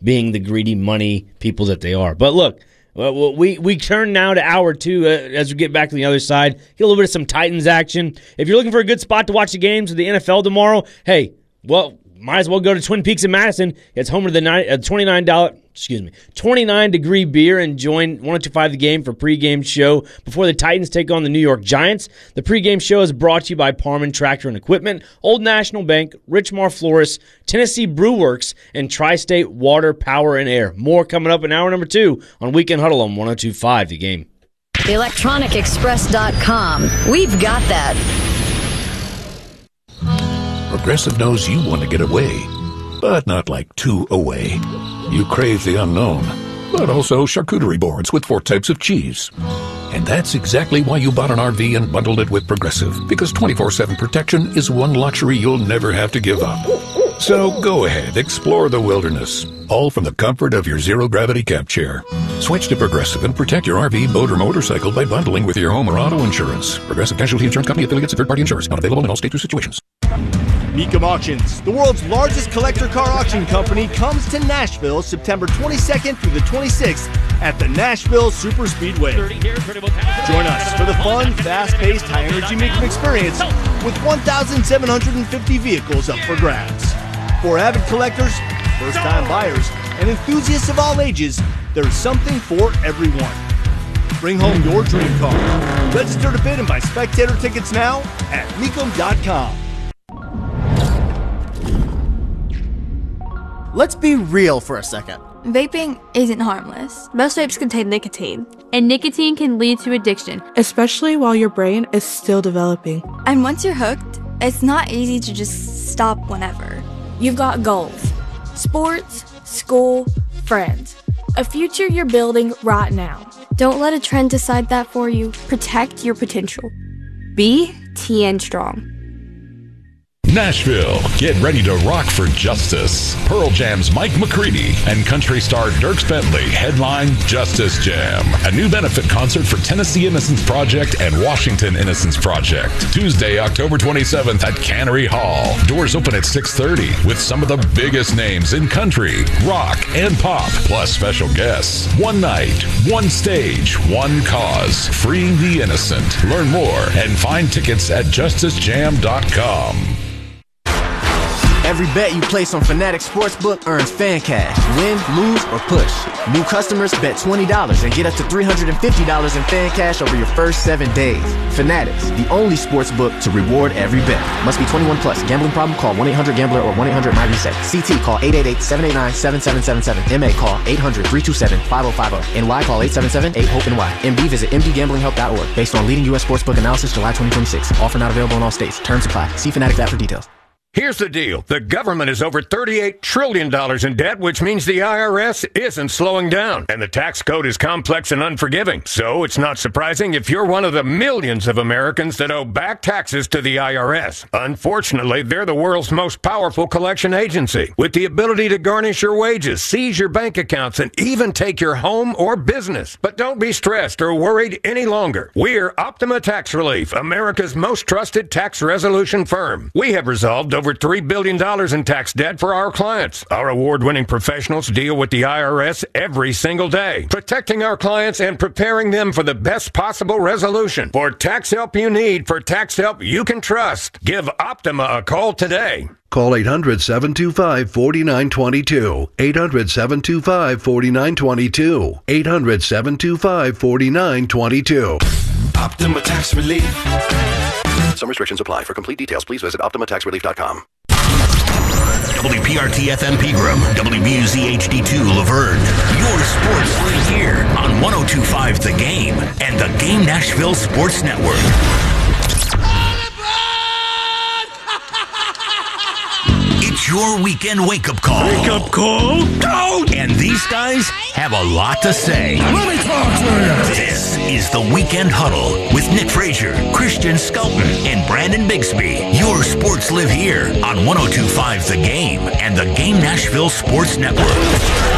being the greedy money people that they are. But look, we turn now to hour two as we get back to the other side. Get a little bit of some Titans action. If you're looking for a good spot to watch the games of the NFL tomorrow, hey, well, might as well go to Twin Peaks in Madison. It's home to the $29 beer, and join 1025 The Game for pregame show before the Titans take on the New York Giants. The pregame show is brought to you by Parman Tractor and Equipment, Old National Bank, Richmar Florist, Tennessee Brew Works, and Tri-State Water, Power, and Air. More coming up in hour number 2 on Weekend Huddle on 1025 The Game. ElectronicExpress.com. We've got that. Progressive knows you want to get away, but not like too away. You crave the unknown, but also charcuterie boards with 4 types of cheese. And that's exactly why you bought an RV and bundled it with Progressive, because 24/7 protection is one luxury you'll never have to give up. So go ahead, explore the wilderness, all from the comfort of your zero-gravity camp chair. Switch to Progressive and protect your RV, boat, or motorcycle by bundling with your home or auto insurance. Progressive Casualty Insurance Company, affiliates, and third-party insurers. Not available in all states or situations. Mecum Auctions, the world's largest collector car auction company, comes to Nashville September 22nd through the 26th at the Nashville Super Speedway. Join us for the fun, fast-paced, high-energy Mecum experience with 1,750 vehicles up for grabs. For avid collectors, first-time buyers, and enthusiasts of all ages, there's something for everyone. Bring home your dream car. Register to bid and buy spectator tickets now at Mecum.com. Let's be real for a second. Vaping isn't harmless. Most vapes contain nicotine. And nicotine can lead to addiction, especially while your brain is still developing. And once you're hooked, it's not easy to just stop whenever. You've got goals. Sports, school, friends. A future you're building right now. Don't let a trend decide that for you. Protect your potential. Be TN Strong. Nashville, get ready to rock for justice. Pearl Jam's Mike McCready and country star Dierks Bentley headline Justice Jam, a new benefit concert for Tennessee Innocence Project and Washington Innocence Project. Tuesday, October 27th at Cannery Hall. Doors open at 6:30 with some of the biggest names in country, rock, and pop, plus special guests. One night, one stage, one cause. Freeing the innocent. Learn more and find tickets at justicejam.com. Every bet you place on Fanatics Sportsbook earns fan cash. Win, lose, or push. New customers bet $20 and get up to $350 in fan cash over your first 7 days. Fanatics, the only sportsbook to reward every bet. Must be 21 plus. Gambling problem? Call 1-800-GAMBLER or 1-800-MyReset. CT, call 888-789-7777. MA, call 800-327-5050. NY, call 877-8-HOPE-NY. MD, visit mdgamblinghelp.org. Based on leading U.S. sportsbook analysis, July 2026. Offer not available in all states. Terms apply. See Fanatics app for details. Here's the deal. The government is over $38 trillion in debt, which means the IRS isn't slowing down. And the tax code is complex and unforgiving. So it's not surprising if you're one of the millions of Americans that owe back taxes to the IRS. Unfortunately, they're the world's most powerful collection agency, with the ability to garnish your wages, seize your bank accounts, and even take your home or business. But don't be stressed or worried any longer. We're Optima Tax Relief, America's most trusted tax resolution firm. We have resolved over $3 billion in tax debt for our clients. Our award-winning professionals deal with the IRS every single day, protecting our clients and preparing them for the best possible resolution. For tax help you need, for tax help you can trust, give Optima a call today. Call 800-725-4922. 800-725-4922. 800-725-4922. Optima Tax Relief. Some restrictions apply. For complete details, please visit OptimaTaxRelief.com. WPRT-FM Pegram, WBUZ HD2 Laverne. Your sports league here on 102.5 The Game and the Game Nashville Sports Network. It's your weekend wake-up call. Wake-up call? Go! And these guys have a lot to say. Let me talk to you. This is the Weekend Huddle with Nick Frazier, Christian Skelton, and Brandon Bigsby. Your sports live here on 102.5 The Game and the Game Nashville Sports Network.